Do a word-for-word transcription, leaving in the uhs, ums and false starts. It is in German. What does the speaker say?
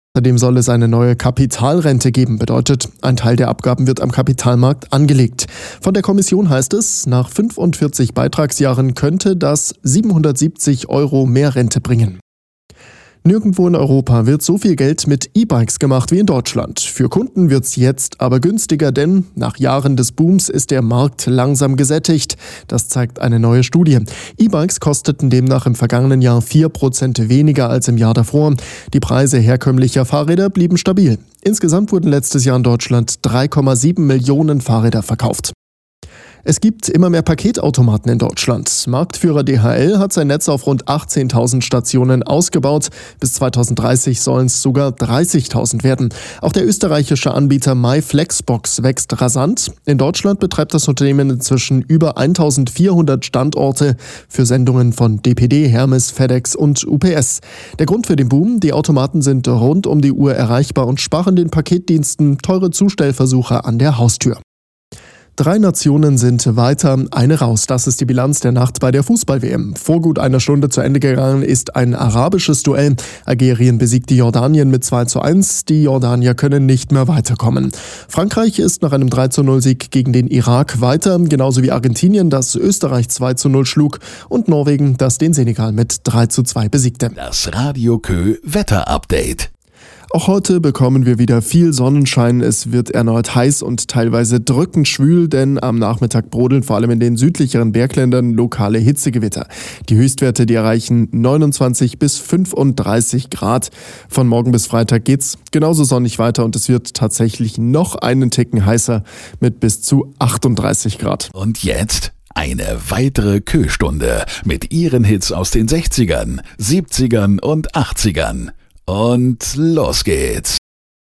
Außerdem soll es eine neue Kapitalrente geben, bedeutet, ein Teil der Abgaben wird am Kapitalmarkt angelegt. Von der Kommission heißt es, nach fünfundvierzig Beitragsjahren könnte das siebenhundertsiebzig Euro mehr Rente bringen. Nirgendwo in Europa wird so viel Geld mit E-Bikes gemacht wie in Deutschland. Für Kunden wird's jetzt aber günstiger, denn nach Jahren des Booms ist der Markt langsam gesättigt. Das zeigt eine neue Studie. E-Bikes kosteten demnach im vergangenen Jahr vier Prozent weniger als im Jahr davor. Die Preise herkömmlicher Fahrräder blieben stabil. Insgesamt wurden letztes Jahr in Deutschland drei Komma sieben Millionen Fahrräder verkauft. Es gibt immer mehr Paketautomaten in Deutschland. Marktführer D H L hat sein Netz auf rund achtzehntausend Stationen ausgebaut. Bis zweitausenddreißig sollen es sogar dreißigtausend werden. Auch der österreichische Anbieter MyFlexbox wächst rasant. In Deutschland betreibt das Unternehmen inzwischen über eintausendvierhundert Standorte für Sendungen von D P D, Hermes, FedEx und U P S. Der Grund für den Boom: die Automaten sind rund um die Uhr erreichbar und sparen den Paketdiensten teure Zustellversuche an der Haustür. Drei Nationen sind weiter, eine raus. Das ist die Bilanz der Nacht bei der Fußball-W M. Vor gut einer Stunde zu Ende gegangen ist ein arabisches Duell. Algerien besiegte Jordanien mit zwei zu eins. Die Jordanier können nicht mehr weiterkommen. Frankreich ist nach einem drei zu null Sieg gegen den Irak weiter, genauso wie Argentinien, das Österreich zwei zu null schlug, und Norwegen, das den Senegal mit drei zu zwei besiegte. Das Radio Kö Wetter-Update. Auch heute bekommen wir wieder viel Sonnenschein. Es wird erneut heiß und teilweise drückend schwül, denn am Nachmittag brodeln vor allem in den südlicheren Bergländern lokale Hitzegewitter. Die Höchstwerte, die erreichen neunundzwanzig bis fünfunddreißig Grad. Von morgen bis Freitag geht's genauso sonnig weiter und es wird tatsächlich noch einen Ticken heißer mit bis zu achtunddreißig Grad. Und jetzt eine weitere Kö-Stunde mit ihren Hits aus den sechzigern, siebzigern und achtzigern. Und los geht's.